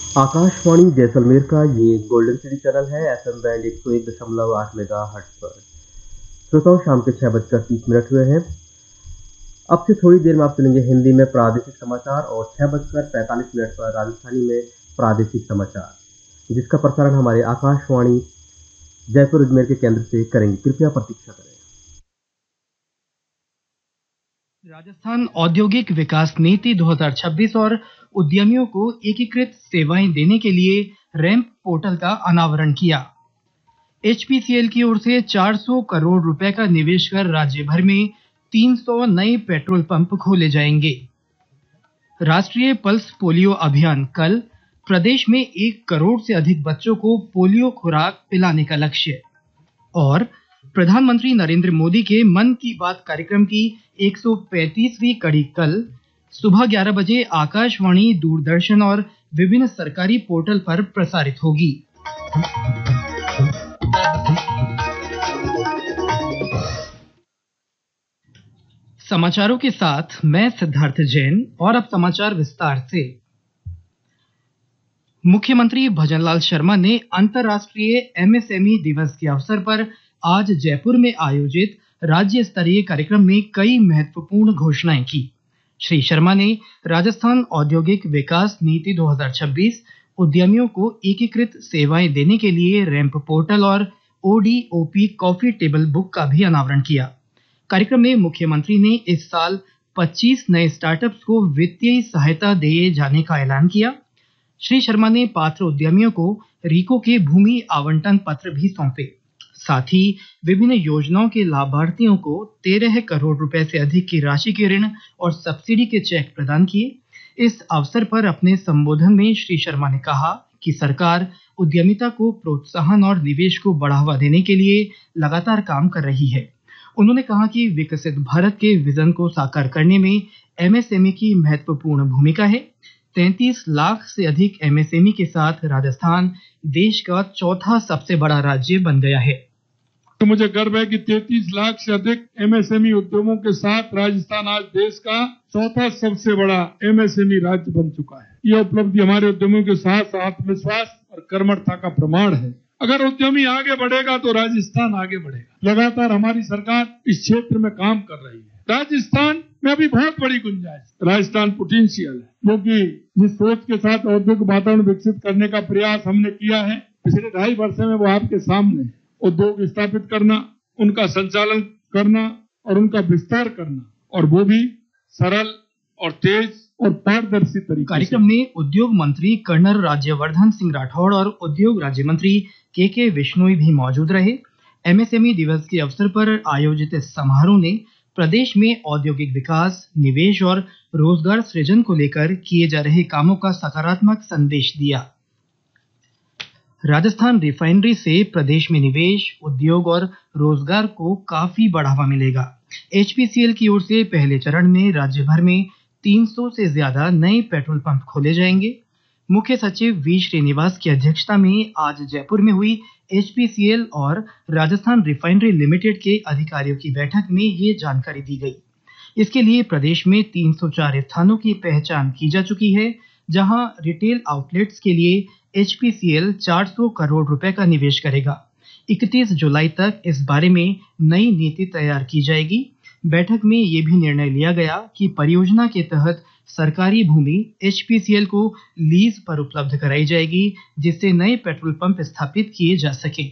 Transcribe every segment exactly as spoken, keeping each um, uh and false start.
आकाशवाणी जैसलमेर का ये golden city channel है। एफएम बैंड एक सौ एक दशमलव आठ मेगा हर्ट्ज पर। श्रोताओं, शाम के छह बजकर तीस मिनट हुए हैं। अब से थोड़ी देर में आप सुनेंगे हिंदी में प्रादेशिक समाचार और छह बजकर पैंतालीस मिनट पर राजस्थानी में प्रादेशिक समाचार, जिसका प्रसारण हमारे आकाशवाणी जयपुर अजमेर के केंद्र से करेंगे। कृपया प्रतीक्षा करें। राजस्थान औद्योगिक विकास नीति दो हज़ार छब्बीस और उद्यमियों को एकीकृत सेवाएं देने के लिए रैंप पोर्टल का अनावरण किया। एचपीसीएल की ओर से चार सौ करोड़ रुपए का निवेश कर राज्य भर में तीन सौ नए पेट्रोल पंप खोले जाएंगे। राष्ट्रीय पल्स पोलियो अभियान कल, प्रदेश में एक करोड़ से अधिक बच्चों को पोलियो खुराक पिलाने का लक्ष्य। और प्रधानमंत्री नरेंद्र मोदी के मन की बात कार्यक्रम की एक सौ पैंतीसवीं कड़ी कल सुबह ग्यारह बजे आकाशवाणी, दूरदर्शन और विभिन्न सरकारी पोर्टल पर प्रसारित होगी। समाचारों के साथ मैं सिद्धार्थ जैन। और अब समाचार विस्तार से। मुख्यमंत्री भजनलाल शर्मा ने अंतर्राष्ट्रीय एमएसएमई दिवस के अवसर पर आज जयपुर में आयोजित राज्य स्तरीय कार्यक्रम में कई महत्वपूर्ण घोषणाएं की। श्री शर्मा ने राजस्थान औद्योगिक विकास नीति दो हज़ार छब्बीस, उद्यमियों को एकीकृत सेवाएं देने के लिए रैंप पोर्टल और ओडीओपी कॉफी टेबल बुक का भी अनावरण किया। कार्यक्रम में मुख्यमंत्री ने इस साल पच्चीस नए स्टार्टअप्स को वित्तीय सहायता दिए जाने का ऐलान किया। श्री शर्मा ने पात्र उद्यमियों को रीको के भूमि आवंटन पत्र भी सौंपे। साथ ही विभिन्न योजनाओं के लाभार्थियों को तेरह करोड़ रुपए से अधिक की राशि के ऋण और सब्सिडी के चेक प्रदान किए। इस अवसर पर अपने संबोधन में श्री शर्मा ने कहा कि सरकार उद्यमिता को प्रोत्साहन और निवेश को बढ़ावा देने के लिए लगातार काम कर रही है। उन्होंने कहा कि विकसित भारत के विजन को साकार करने में एमएसएमई की महत्वपूर्ण भूमिका है। तैंतीस लाख से अधिक एमएसएमई के साथ राजस्थान देश का चौथा सबसे बड़ा राज्य बन गया है। तो मुझे गर्व है कि तैंतीस लाख से अधिक एमएसएमई उद्यमों के साथ राजस्थान आज देश का चौथा सबसे बड़ा एमएसएमई राज्य बन चुका है। यह उपलब्धि हमारे उद्यमियों के साथ आत्मविश्वास और कर्मठता का प्रमाण है। अगर उद्यमी आगे बढ़ेगा तो राजस्थान आगे बढ़ेगा। लगातार हमारी सरकार इस क्षेत्र में काम कर रही है। राजस्थान में अभी बहुत बड़ी गुंजाइश, राजस्थान पोटेंशियल है, क्योंकि जिस सोच के साथ औद्योगिक वातावरण विकसित करने का प्रयास हमने किया है पिछले ढाई वर्ष में, वो आपके सामने है। उद्योग स्थापित करना, उनका संचालन करना और उनका विस्तार करना, और वो भी सरल और तेज और पारदर्शी तरीके। कार्यक्रम में उद्योग मंत्री कर्नल राज्यवर्धन सिंह राठौड़ और उद्योग राज्य मंत्री के के विश्नोई भी मौजूद रहे। एमएसएमई दिवस के अवसर पर आयोजित इस समारोह ने प्रदेश में औद्योगिक विकास, निवेश और रोजगार सृजन को लेकर किए जा रहे कामों का सकारात्मक संदेश दिया। राजस्थान रिफाइनरी से प्रदेश में निवेश, उद्योग और रोजगार को काफी बढ़ावा मिलेगा। एचपीसीएल की ओर से पहले चरण में राज्य भर में तीन सौ से ज्यादा नए पेट्रोल पंप खोले जाएंगे। मुख्य सचिव वी श्रीनिवास की अध्यक्षता में आज जयपुर में हुई एचपीसीएल और राजस्थान रिफाइनरी लिमिटेड के अधिकारियों की बैठक में ये जानकारी दी गई। इसके लिए प्रदेश में तीन सौ चार स्थानों की पहचान की जा चुकी है, जहां रिटेल आउटलेट्स के लिए एचपीसीएल चार सौ करोड़ रुपए का निवेश करेगा। इकतीस जुलाई तक इस बारे में नई नीति तैयार की जाएगी। बैठक में ये भी निर्णय लिया गया कि परियोजना के तहत सरकारी भूमि एचपीसीएल को लीज पर उपलब्ध कराई जाएगी, जिससे नए पेट्रोल पंप स्थापित किए जा सके।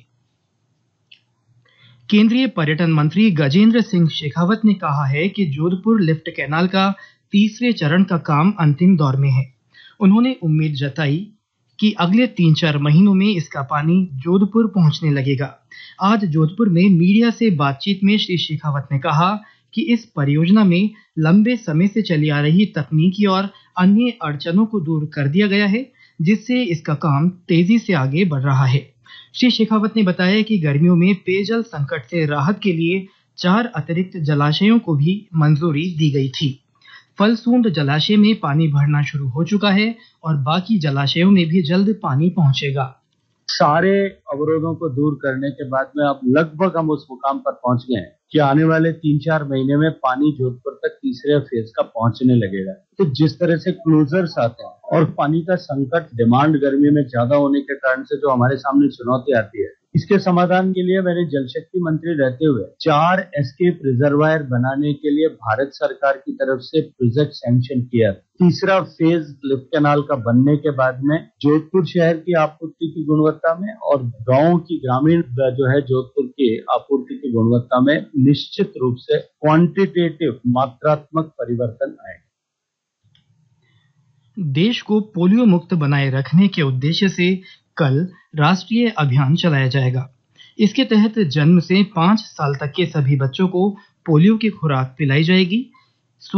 केंद्रीय पर्यटन मंत्री गजेंद्र सिंह शेखावत ने कहा है कि जोधपुर लिफ्ट कैनाल का तीसरे चरण का काम अंतिम दौर में है। उन्होंने उम्मीद जताई कि अगले तीन चार महीनों में इसका पानी जोधपुर पहुंचने लगेगा। आज जोधपुर में मीडिया से बातचीत में श्री शेखावत ने कहा कि इस परियोजना में लंबे समय से चली आ रही तकनीकी और अन्य अड़चनों को दूर कर दिया गया है, जिससे इसका काम तेजी से आगे बढ़ रहा है। श्री शेखावत ने बताया कि गर्मियों में पेयजल संकट से राहत के लिए चार अतिरिक्त जलाशयों को भी मंजूरी दी गई थी। फलसूंड जलाशय में पानी भरना शुरू हो चुका है और बाकी जलाशयों में भी जल्द पानी पहुंचेगा। सारे अवरोधों को दूर करने के बाद में अब लगभग हम उस मुकाम पर पहुंच गए हैं कि आने वाले तीन चार महीने में पानी जोधपुर तक तीसरे फेज का पहुंचने लगेगा। तो जिस तरह से क्लोजर्स आते हैं और पानी का संकट डिमांड गर्मी में ज्यादा होने के कारण से जो हमारे सामने चुनौती आती है, इसके समाधान के लिए मैंने जल शक्ति मंत्री रहते हुए चार एस्केप रिजर्वायर बनाने के लिए भारत सरकार की तरफ से प्रोजेक्ट सैंक्शन किया। तीसरा फेज लिफ्ट कैनाल का बनने के बाद में जोधपुर शहर की आपूर्ति की गुणवत्ता में और गांव की ग्रामीण जो है जोधपुर की आपूर्ति की गुणवत्ता में निश्चित रूप से क्वांटिटेटिव मात्रात्मक परिवर्तन आएगा। देश को पोलियो मुक्त बनाए रखने के उद्देश्य से कल राष्ट्रीय अभियान चलाया जाएगा। इसके तहत जन्म से पांच साल तक के सभी बच्चों को पोलियो की खुराक पिलाई जाएगी।